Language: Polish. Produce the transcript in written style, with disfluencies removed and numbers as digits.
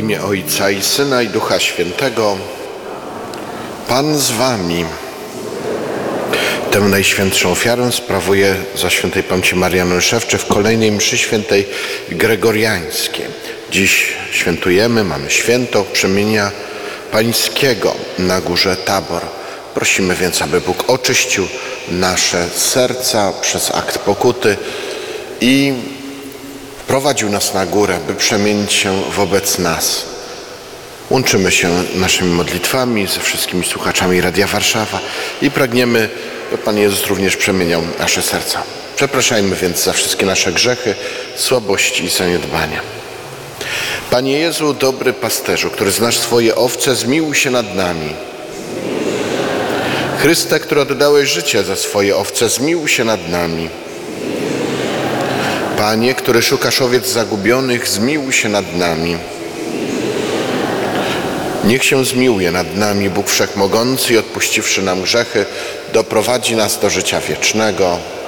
imię Ojca i Syna i Ducha Świętego. Pan z wami. Tę najświętszą ofiarę sprawuję za świętej pamięci Marianny Olszewczy w kolejnej mszy świętej gregoriańskiej. Dziś świętujemy, mamy święto Przemienia Pańskiego na górze Tabor. Prosimy więc, aby Bóg oczyścił nasze serca przez akt pokuty i prowadził nas na górę, by przemienić się wobec nas. Łączymy się naszymi modlitwami ze wszystkimi słuchaczami Radia Warszawa i pragniemy, by Pan Jezus również przemieniał nasze serca. Przepraszajmy więc za wszystkie nasze grzechy, słabości i zaniedbania. Panie Jezu, dobry pasterzu, który znasz swoje owce, zmiłuj się nad nami. Chryste, który oddałeś życie za swoje owce, zmiłuj się nad nami. Panie, który szukasz owiec zagubionych, zmiłuj się nad nami. Niech się zmiłuje nad nami Bóg Wszechmogący i odpuściwszy nam grzechy, doprowadzi nas do życia wiecznego.